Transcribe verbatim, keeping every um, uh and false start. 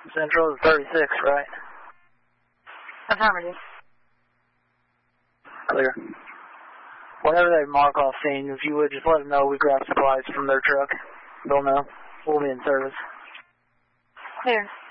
Central is thirty-six, right? Affirmative. Clear. Whenever they mark off scene, if you would just let them know we grabbed supplies from their truck. They'll know. We'll be in service. Clear.